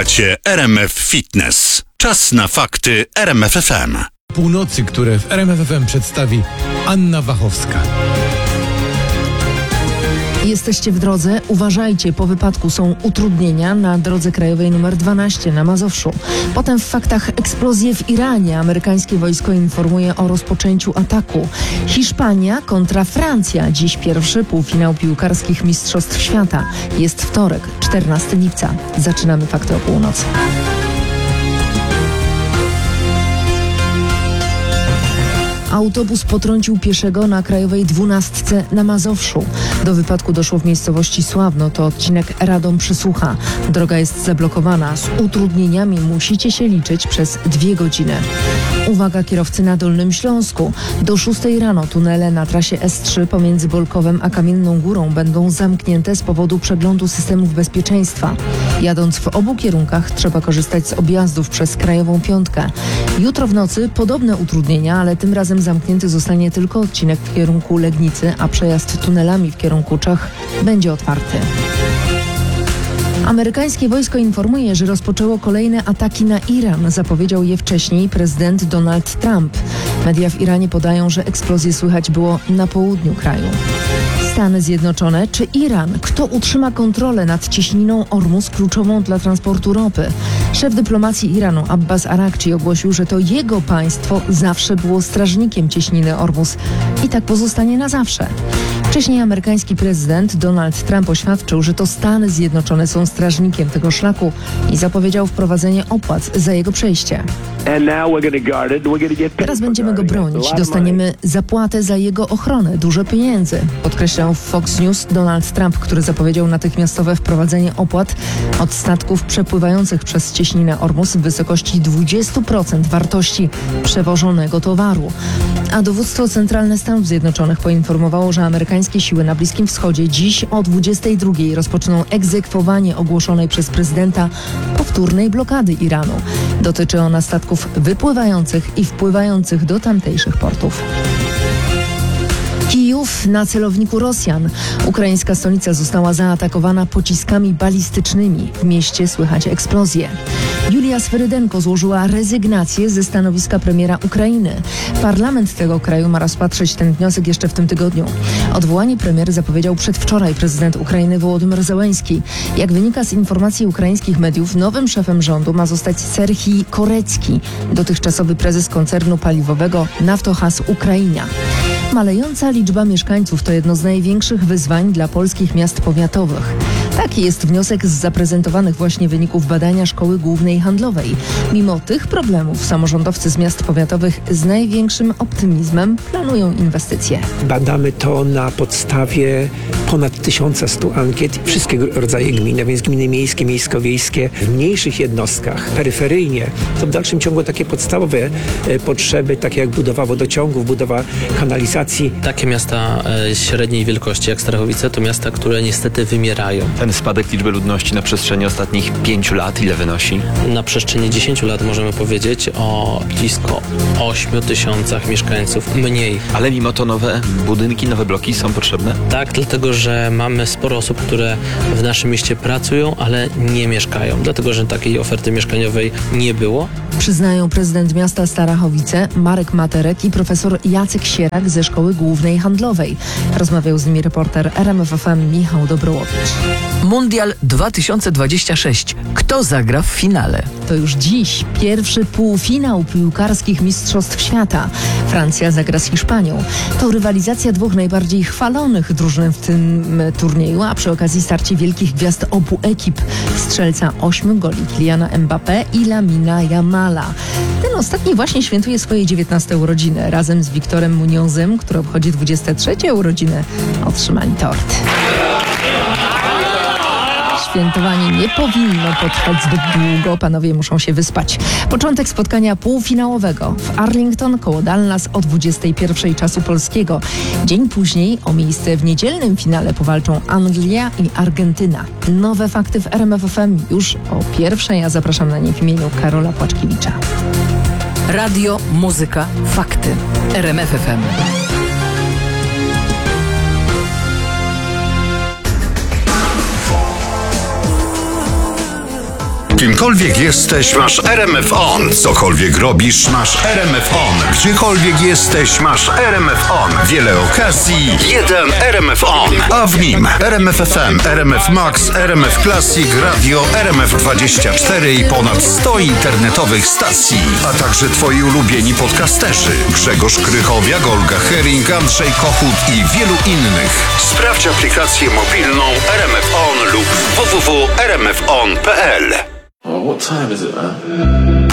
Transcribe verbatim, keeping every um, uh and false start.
Słuchacie R M F Fitness. Czas na fakty R M F F M. Północy, które w R M F F M przedstawi Anna Wachowska. Jesteście w drodze? Uważajcie, po wypadku są utrudnienia na drodze krajowej numer dwanaście na Mazowszu. Potem w faktach eksplozje w Iranie. Amerykańskie wojsko informuje o rozpoczęciu ataku. Hiszpania kontra Francja. Dziś pierwszy półfinał piłkarskich Mistrzostw Świata. Jest wtorek, czternastego lipca. Zaczynamy fakty o północy. Autobus potrącił pieszego na krajowej dwunastce na Mazowszu. Do wypadku doszło w miejscowości Sławno, to odcinek Radom-Przysłucha. Droga jest zablokowana. Z utrudnieniami musicie się liczyć przez dwie godziny. Uwaga kierowcy na Dolnym Śląsku. Do szóstej rano tunele na trasie S trzy pomiędzy Bolkowem a Kamienną Górą będą zamknięte z powodu przeglądu systemów bezpieczeństwa. Jadąc w obu kierunkach trzeba korzystać z objazdów przez Krajową Piątkę. Jutro w nocy podobne utrudnienia, ale tym razem zamknięty zostanie tylko odcinek w kierunku Legnicy, a przejazd tunelami w kierunku Czech będzie otwarty. Amerykańskie wojsko informuje, że rozpoczęło kolejne ataki na Iran. Zapowiedział je wcześniej prezydent Donald Trump. Media w Iranie podają, że eksplozje słychać było na południu kraju. Stany Zjednoczone czy Iran? Kto utrzyma kontrolę nad cieśniną Ormus, kluczową dla transportu ropy? Szef dyplomacji Iranu Abbas Arakci ogłosił, że to jego państwo zawsze było strażnikiem cieśniny Ormus i tak pozostanie na zawsze. Wcześniej amerykański prezydent Donald Trump oświadczył, że to Stany Zjednoczone są strażnikiem tego szlaku i zapowiedział wprowadzenie opłat za jego przejście. Teraz będziemy go bronić. Dostaniemy zapłatę za jego ochronę, dużo pieniędzy, podkreślał w Fox News Donald Trump, który zapowiedział natychmiastowe wprowadzenie opłat od statków przepływających przez cieśninę Ormus w wysokości dwadzieścia procent wartości przewożonego towaru. A dowództwo centralne Stanów Zjednoczonych poinformowało, że amerykańskie siły na Bliskim Wschodzie dziś o dwudziestej drugiej rozpoczną egzekwowanie ogłoszonej przez prezydenta powtórnej blokady Iranu. Dotyczy ona statków wypływających i wpływających do tamtejszych portów. Kijów na celowniku Rosjan. Ukraińska stolica została zaatakowana pociskami balistycznymi. W mieście słychać eksplozje. Julia Swerydenko złożyła rezygnację ze stanowiska premiera Ukrainy. Parlament tego kraju ma rozpatrzeć ten wniosek jeszcze w tym tygodniu. Odwołanie premier zapowiedział przedwczoraj prezydent Ukrainy Wołodymyr Zełenski. Jak wynika z informacji ukraińskich mediów, nowym szefem rządu ma zostać Serhii Korecki, dotychczasowy prezes koncernu paliwowego Naftogaz Ukraina. Malejąca liczba mieszkańców to jedno z największych wyzwań dla polskich miast powiatowych. Taki jest wniosek z zaprezentowanych właśnie wyników badania Szkoły Głównej Handlowej. Mimo tych problemów samorządowcy z miast powiatowych z największym optymizmem planują inwestycje. Badamy to na podstawie ponad tysiąca stu ankiet, wszystkiego rodzaju gmin, a więc gminy miejskie, miejsko-wiejskie, w mniejszych jednostkach, peryferyjnie. To w dalszym ciągu takie podstawowe e, potrzeby, takie jak budowa wodociągów, budowa kanalizacji. Takie miasta e, średniej wielkości jak Strachowice to miasta, które niestety wymierają. Ten spadek liczby ludności na przestrzeni ostatnich pięciu lat ile wynosi? Na przestrzeni dziesięciu lat możemy powiedzieć o blisko ośmiu tysiącach mieszkańców mniej. Ale mimo to nowe budynki, nowe bloki są potrzebne? Tak, dlatego że mamy sporo osób, które w naszym mieście pracują, ale nie mieszkają. Dlatego, że takiej oferty mieszkaniowej nie było. Przyznają prezydent miasta Starachowice Marek Materek i profesor Jacek Sierak ze Szkoły Głównej Handlowej. Rozmawiał z nimi reporter R M F F M Michał Dobrołowicz. Mundial dwa tysiące dwadzieścia sześć. Kto zagra w finale? To już dziś pierwszy półfinał piłkarskich Mistrzostw Świata. Francja zagra z Hiszpanią. To rywalizacja dwóch najbardziej chwalonych drużyn w tym turnieju, a przy okazji starcie wielkich gwiazd obu ekip. Strzelca ośmiu goli Kyliana Mbappé i Lamina Yamala. Ten ostatni właśnie świętuje swoje dziewiętnaste urodziny. Razem z Wiktorem Muniozem, który obchodzi dwudzieste trzecie urodziny, otrzymali tort. Świętowanie nie powinno potrwać zbyt długo. Panowie muszą się wyspać. Początek spotkania półfinałowego w Arlington koło Dallas o dwudziestej pierwszej czasu polskiego. Dzień później o miejsce w niedzielnym finale powalczą Anglia i Argentyna. Nowe fakty w R M F F M już o pierwszej, a zapraszam na nie w imieniu Karola Płaczkiewicza. Radio, muzyka, fakty. R M F F M. kimkolwiek jesteś, masz R M F On. Cokolwiek robisz, masz R M F On. Gdziekolwiek jesteś, masz R M F On. Wiele okazji, jeden R M F On. A w nim R M F F M, R M F Max, R M F Classic, Radio R M F dwadzieścia cztery i ponad sto internetowych stacji. A także twoi ulubieni podcasterzy. Grzegorz Krychowiak, Olga Hering, Andrzej Kochut i wielu innych. Sprawdź aplikację mobilną R M F On lub w w w kropka r m f on kropka p l. Oh, what time is it, man?